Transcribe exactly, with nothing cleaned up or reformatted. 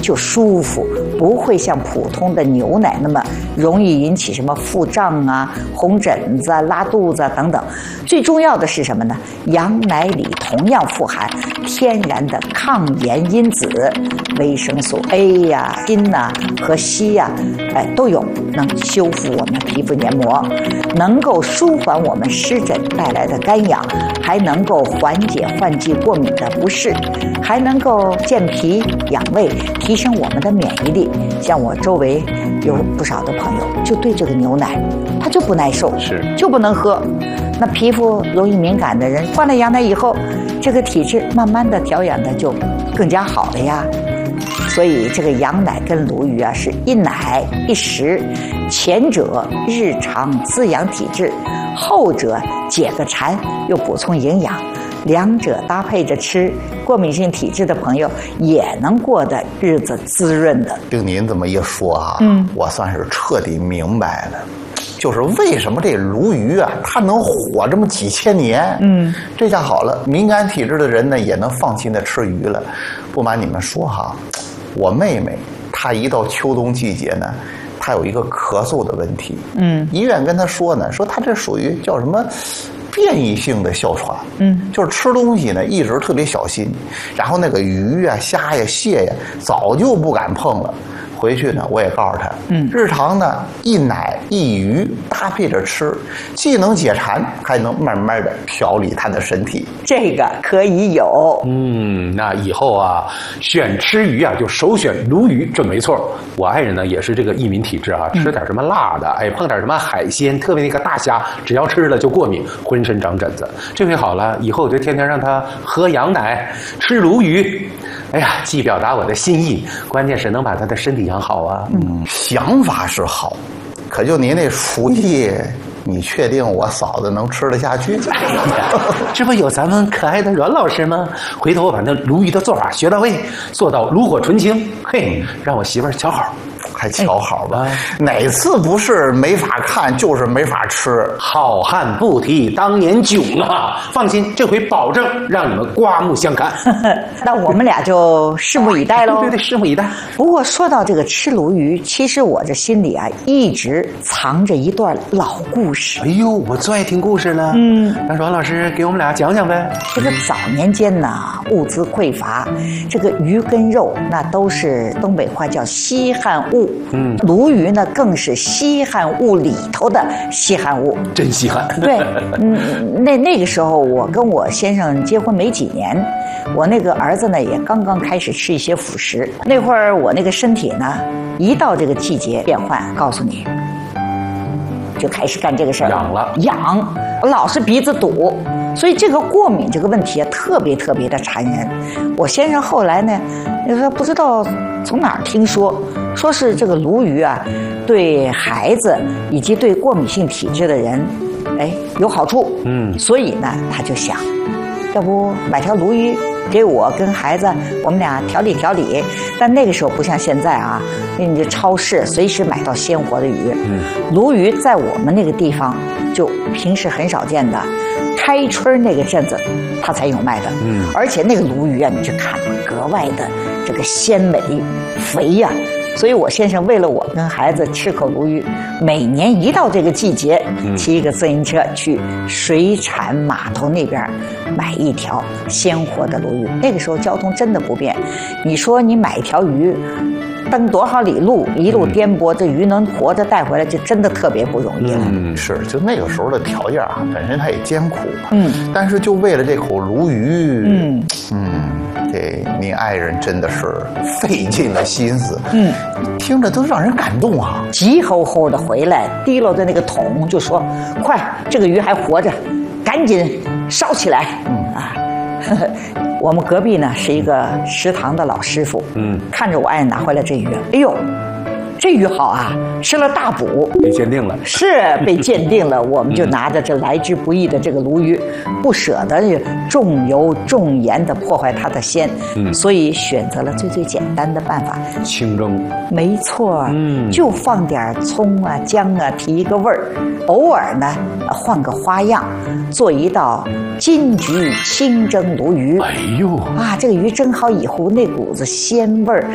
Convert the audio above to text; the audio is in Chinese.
就舒服，不会像普通的牛奶那么容易引起什么腹胀啊、红疹子啊、拉肚子啊等等。最重要的是什么呢？羊奶里同样富含天然的抗炎因子，维生素 A 呀、锌呐和硒呀，哎都有，能修复我们皮肤黏膜，能够舒缓我们湿疹带来的干痒，还能够缓解换季过敏的不适，还能够健脾养胃，提升我们的免疫力。像我周围有不少的朋友就对这个牛奶他就不耐受， 是就不能喝。那皮肤容易敏感的人换了羊奶以后，这个体质慢慢的调养的就更加好了呀。所以这个羊奶跟鲈鱼啊是一奶一食，前者日常滋养体质，后者解个馋又补充营养，两者搭配着吃，过敏性体质的朋友也能过得日子滋润的。 听您这么一说啊， 嗯， 我算是彻底明白了。就是为什么这鲈鱼啊，它能火这么几千年？嗯，这下好了，敏感体质的人呢，也能放心的吃鱼了。不瞒你们说哈，我妹妹她一到秋冬季节呢，她有一个咳嗽的问题。嗯，医院跟她说呢，说她这属于叫什么变异性的哮喘。嗯，就是吃东西呢一直特别小心，然后那个鱼啊、虾呀、蟹呀，早就不敢碰了。回去呢，我也告诉他，嗯，日常呢一奶一鱼搭配着吃，既能解馋，还能慢慢的调理他的身体。 这个可以有， 嗯，那以后啊，选吃鱼啊，就首选鲈鱼，这没错。我爱人呢也是这个易敏体质啊，吃点什么辣的，哎，碰点什么海鲜，特别那个大虾，只要吃了就过敏，浑身长疹子。这回好了，以后我就天天让他喝羊奶，吃鲈鱼。哎呀，既表达我的心意，关键是能把他的身体养好啊。 嗯，想法是好，可就您那厨艺，你确定我嫂子能吃得下去？ 这不有咱们可爱的阮老师吗？回头我把那鲈鱼的做法学到位，做到炉火纯青，嘿，让我媳妇儿瞧好。 还瞧好吧，哎、哪次不是没法看就是没法吃？ 好汉不提当年囧啊！放心，这回保证让你们刮目相看。 那我们俩就拭目以待喽。 对对对，拭目以待。 不过说到这个吃鲈鱼，其实我这心里啊一直藏着一段老故事。 哎呦，我最爱听故事了。嗯，那阮老师给我们俩讲讲呗。 这个早年间呢，物资匮乏，这个鱼跟肉那都是东北话叫稀罕物。嗯，鲈鱼呢更是稀罕物里头的稀罕物， 真稀罕。 对，嗯，那那个时候我跟我先生结婚没几年，我那个儿子呢也刚刚开始吃一些辅食。那会儿我那个身体呢，一到这个季节变换，告诉你，就开始干这个事儿， 痒了， 痒，老是鼻子堵。所以这个过敏这个问题啊，特别特别的缠人。我先生后来呢，说不知道从哪儿听说，说是这个鲈鱼啊，对孩子以及对过敏性体质的人，哎，有好处。嗯，所以呢，他就想，要不买条鲈鱼给我跟孩子，我们俩调理调理。但那个时候不像现在啊，你这超市随时买到鲜活的鱼。嗯，鲈鱼在我们那个地方就平时很少见的。开春那个阵子，它才有卖的。嗯，而且那个鲈鱼啊，你去看，格外的这个鲜美、肥呀、啊。所以我先生为了我跟孩子吃口鲈鱼，每年一到这个季节，骑一个自行车去水产码头那边买一条鲜活的鲈鱼。那个时候交通真的不便，你说你买一条鱼。蹬多少里路，一路颠簸，这鱼能活着带回来，就真的特别不容易了。 嗯，是，就那个时候的条件啊，本身它也艰苦。嗯，但是就为了这口鲈鱼，嗯嗯，这您爱人真的是费尽了心思。嗯，听着都让人感动啊！ 急吼吼的回来，提溜着那个桶就说：“快，这个鱼还活着，赶紧烧起来！”嗯啊。呵呵，我们隔壁呢是一个食堂的老师傅，嗯，看着我爱人拿回来这鱼，哎呦，这鱼好啊，吃了大补， 被鉴定了， 是被鉴定了。我们就拿着这来之不易的这个鲈鱼，不舍得重油重盐的破坏它的鲜，嗯，所以选择了最最简单的办法， 清蒸。 没错，嗯，就放点葱啊姜啊提一个味儿，偶尔呢换个花样，做一道金桔清蒸鲈鱼。 哎呦啊， 这个鱼蒸好以后那股子鲜味儿